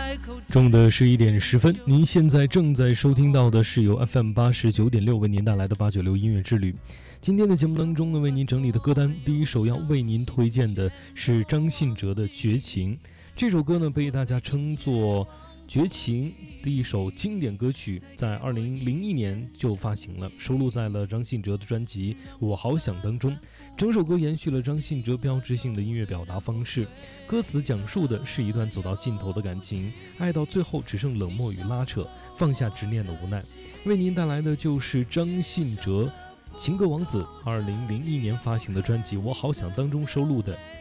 中午的11:10，您现在正在收听到的是由 FM89.6为您带来的896音乐之旅。今天的节目当中呢，为您整理的歌单，第一首要为您推荐的是张信哲的《绝情》。这首歌呢，被大家称作绝情的一首经典歌曲，在2001年就发行了，收录在了张信哲的专辑《我好想》当中。整首歌延续了张信哲标志性的音乐表达方式，歌词讲述的是一段走到尽头的感情，爱到最后只剩冷漠与拉扯，放下执念的无奈。为您带来的就是张信哲情歌王子2001年发行的专辑《我好想》当中收录的